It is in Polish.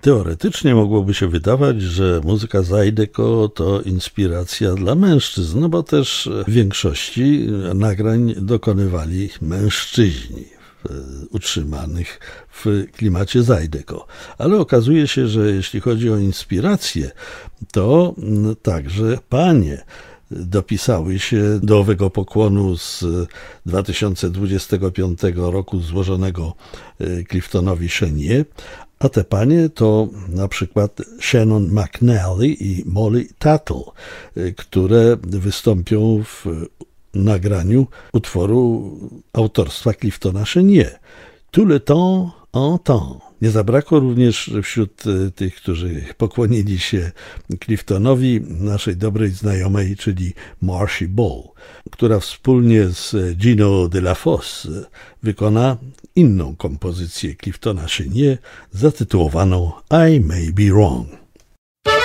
Teoretycznie mogłoby się wydawać, że muzyka Zydeco to inspiracja dla mężczyzn, no bo też w większości nagrań dokonywali mężczyźni utrzymanych w klimacie Zydeco. Ale okazuje się, że jeśli chodzi o inspirację, to także panie dopisały się do owego pokłonu z 2025 roku złożonego Cliftonowi Chenier, a te panie to na przykład Shannon McNally i Molly Tuttle, które wystąpią w nagraniu utworu autorstwa Cliftona Chenier. Tout le temps en temps. Nie zabrakło również wśród tych, którzy pokłonili się Cliftonowi, naszej dobrej znajomej, czyli Marcia Ball, która wspólnie z Gino De La Fosse wykona inną kompozycję Cliftona Chenier zatytułowaną I May Be Wrong.